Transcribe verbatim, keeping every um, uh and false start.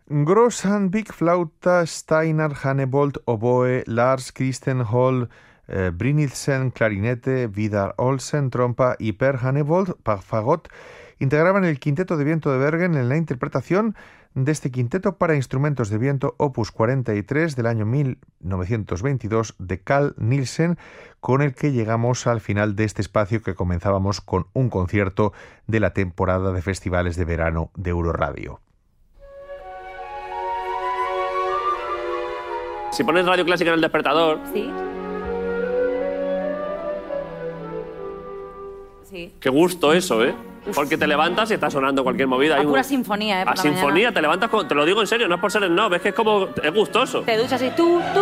Grosshand, Big Flauta, Steiner, Hannebolt, oboe, Lars Christen Hall, eh, Brynildsen, clarinete, Vidar Olsen, trompa y Per Hannebolt, fagot, integraban el quinteto de viento de Bergen en la interpretación de este quinteto para instrumentos de viento opus cuarenta y tres del año mil novecientos veintidós de Carl Nielsen, con el que llegamos al final de este espacio que comenzábamos con un concierto de la temporada de festivales de verano de Euroradio. Si pones radio clásica en el despertador... Sí. Sí. Qué gusto eso, ¿eh? Porque te levantas y está sonando cualquier movida. A pura sinfonía, ¿eh? A sinfonía, te levantas con... Te lo digo en serio, no es por ser el no, ves que es como... Es gustoso. Te duchas y tú, tú...